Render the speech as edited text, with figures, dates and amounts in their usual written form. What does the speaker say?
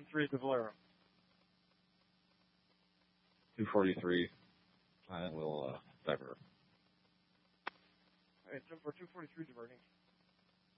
243 to Valero. 243. I will divert. All right, so for 243 diverting.